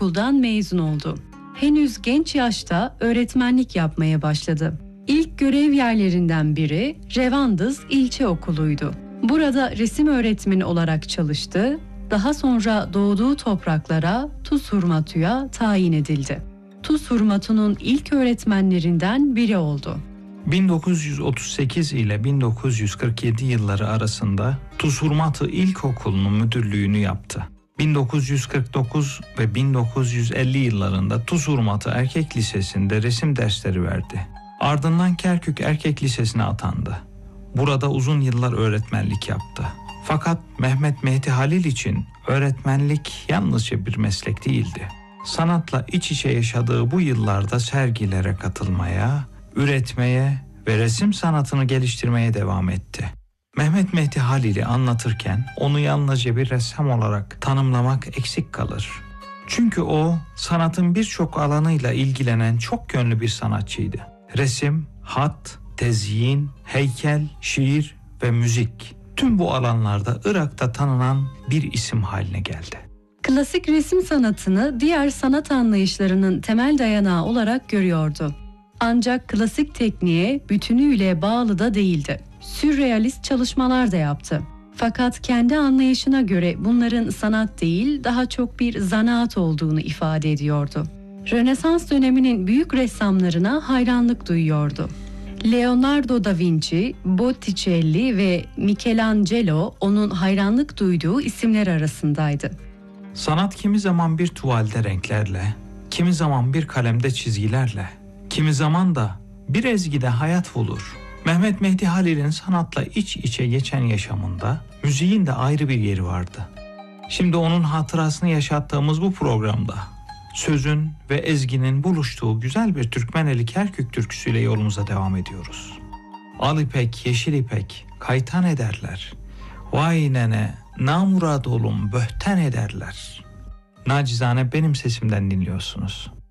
okuldan mezun oldu. Henüz genç yaşta öğretmenlik yapmaya başladı. İlk görev yerlerinden biri Revandız İlçe Okulu'ydu. Burada resim öğretmeni olarak çalıştı. Daha sonra doğduğu topraklara Tuz Hurmatu'ya tayin edildi. Tuz Hurmatu'nun ilk öğretmenlerinden biri oldu. 1938 ile 1947 yılları arasında Tuz Hurmatu İlkokulu'nun müdürlüğünü yaptı. 1949 ve 1950 yıllarında Tuz Hurmatu Erkek Lisesi'nde resim dersleri verdi. Ardından Kerkük Erkek Lisesi'ne atandı. Burada uzun yıllar öğretmenlik yaptı. Fakat Mehmet Mehdi Halil için öğretmenlik yalnızca bir meslek değildi. Sanatla iç içe yaşadığı bu yıllarda sergilere katılmaya, üretmeye ve resim sanatını geliştirmeye devam etti. Mehmet Mehdi Halil'i anlatırken onu yalnızca bir ressam olarak tanımlamak eksik kalır. Çünkü o sanatın birçok alanıyla ilgilenen çok yönlü bir sanatçıydı. Resim, hat, tezyin, heykel, şiir ve müzik. Tüm bu alanlarda Irak'ta tanınan bir isim haline geldi. Klasik resim sanatını diğer sanat anlayışlarının temel dayanağı olarak görüyordu. Ancak klasik tekniğe bütünüyle bağlı da değildi. Sürrealist çalışmalar da yaptı. Fakat kendi anlayışına göre bunların sanat değil, daha çok bir zanaat olduğunu ifade ediyordu. Rönesans döneminin büyük ressamlarına hayranlık duyuyordu. Leonardo da Vinci, Botticelli ve Michelangelo onun hayranlık duyduğu isimler arasındaydı. Sanat kimi zaman bir tuvalde renklerle, kimi zaman bir kalemde çizgilerle, kimi zaman da bir ezgide hayat bulur. Mehmet Mehdi Halil'in sanatla iç içe geçen yaşamında müziğin de ayrı bir yeri vardı. Şimdi onun hatırasını yaşattığımız bu programda sözün ve ezginin buluştuğu güzel bir Türkmeneli Kerkük türküsüyle yolumuza devam ediyoruz. Al ipek, yeşil ipek, kaytan ederler. Vay nene, namurad olum, böhten ederler. Nacizane benim sesimden dinliyorsunuz.